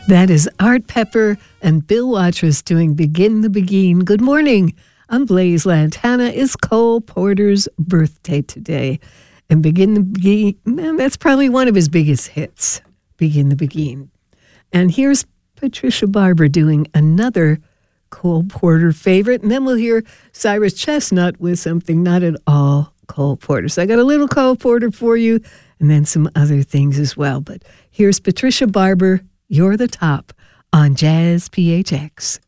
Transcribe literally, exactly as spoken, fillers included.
That is Art Pepper and Bill Watrous doing Begin the Begin. Good morning. I'm Blaze Lantana. It's Cole Porter's birthday today. And Begin the Begin, man, that's probably one of his biggest hits, Begin the Begin. And here's Patricia Barber doing another Cole Porter favorite. And then we'll hear Cyrus Chestnut with something not at all Cole Porter. So I got a little Cole Porter for you and then some other things as well. But here's Patricia Barber, You're the Top on Jazz P H X.